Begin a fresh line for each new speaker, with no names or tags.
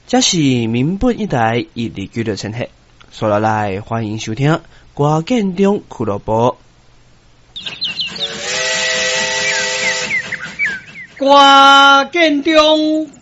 这是民本一台一日俱乐呈现，所以来欢迎收听歌建中俱乐部。
歌建中